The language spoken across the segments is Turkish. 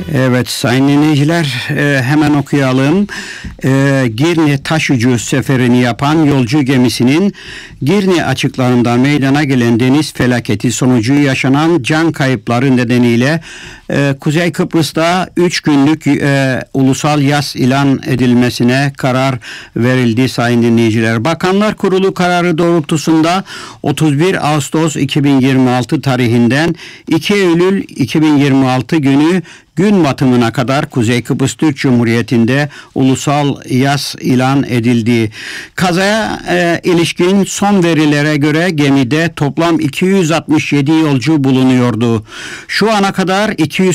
Evet sayın dinleyiciler, hemen okuyalım. Girne taşucu seferini yapan yolcu gemisinin Girne açıklarında meydana gelen deniz felaketi sonucu yaşanan can kayıpları nedeniyle Kuzey Kıbrıs'ta 3 günlük ulusal yas ilan edilmesine karar verildi sayın dinleyiciler. Bakanlar Kurulu kararı doğrultusunda 31 Ağustos 2026 tarihinden 2 Eylül 2026 günü gün batımına kadar Kuzey Kıbrıs Türk Cumhuriyeti'nde ulusal yas ilan edildi. Kazaya ilişkin son verilere göre gemide toplam 267 yolcu bulunuyordu. Şu ana kadar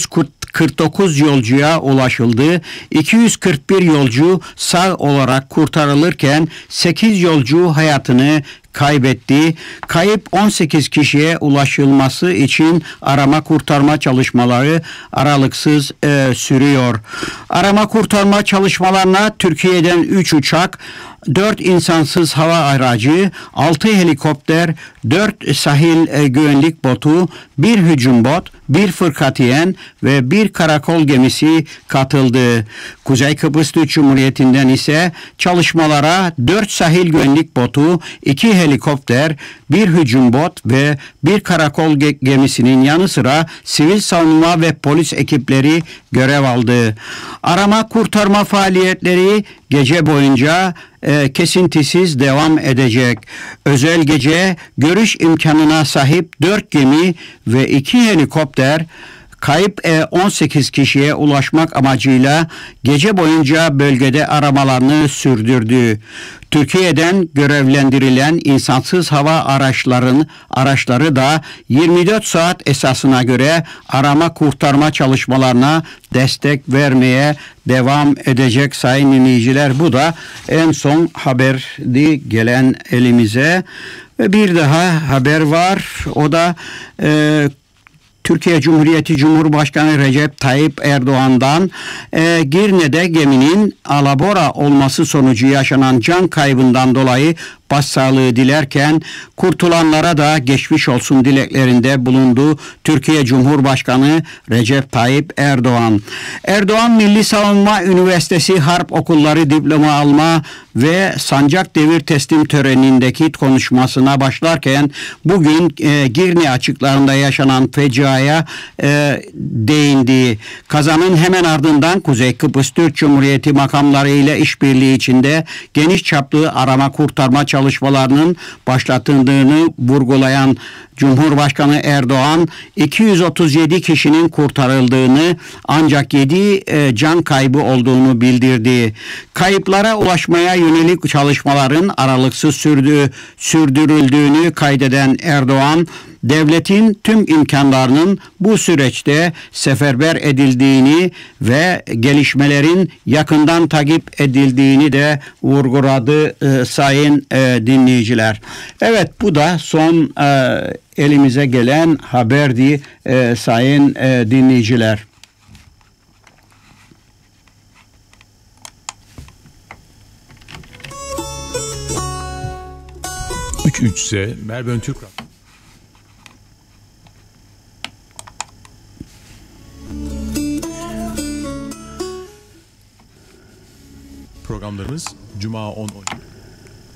249 yolcuya ulaşıldı. 241 yolcu sağ olarak kurtarılırken 8 yolcu hayatını kaybetti. Kayıp 18 kişiye ulaşılması için arama kurtarma çalışmaları aralıksız sürüyor. Arama kurtarma çalışmalarına Türkiye'den 3 uçak, 4 insansız hava aracı, 6 helikopter, 4 sahil güvenlik botu, 1 hücum bot, 1 fırkatiyen ve 1 karakol gemisi katıldı. Kuzey Kıbrıs Türk Cumhuriyeti'nden ise çalışmalara 4 sahil güvenlik botu, 2 helikopter, 1 hücum bot ve 1 karakol gemisinin yanı sıra sivil savunma ve polis ekipleri görev aldı. Arama kurtarma faaliyetleri gece boyunca kesintisiz devam edecek. Özel gece görüş imkanına sahip 4 gemi ve 2 helikopter kayıp 18 kişiye ulaşmak amacıyla gece boyunca bölgede aramalarını sürdürdü. Türkiye'den görevlendirilen insansız hava araçları da 24 saat esasına göre arama kurtarma çalışmalarına destek vermeye devam edecek sayın dinleyiciler. Bu da en son haberdi gelen elimize. Ve bir daha haber var. O da Türkiye Cumhuriyeti Cumhurbaşkanı Recep Tayyip Erdoğan'dan Girne'de geminin alabora olması sonucu yaşanan can kaybından dolayı başsağlığı dilerken kurtulanlara da geçmiş olsun dileklerinde bulundu Türkiye Cumhurbaşkanı Recep Tayyip Erdoğan. Erdoğan Milli Savunma Üniversitesi Harp Okulları diploma alma ve sancak devir teslim törenindeki konuşmasına başlarken bugün Girne açıklarında yaşanan feciaya değindi. Kazanın hemen ardından Kuzey Kıbrıs Türk Cumhuriyeti makamları ile işbirliği içinde geniş çaplı arama kurtarma çalışmalarının başlatıldığını vurgulayan Cumhurbaşkanı Erdoğan 237 kişinin kurtarıldığını ancak 7 can kaybı olduğunu bildirdi. Kayıplara ulaşmaya yönelik çalışmaların aralıksız sürdürüldüğünü kaydeden Erdoğan, devletin tüm imkanlarının bu süreçte seferber edildiğini ve gelişmelerin yakından takip edildiğini de vurguladı sayın dinleyiciler. Evet, bu da son elimize gelen haberdi sayın dinleyiciler. 3 ise Melbourne Türk programlarımız Cuma 10.12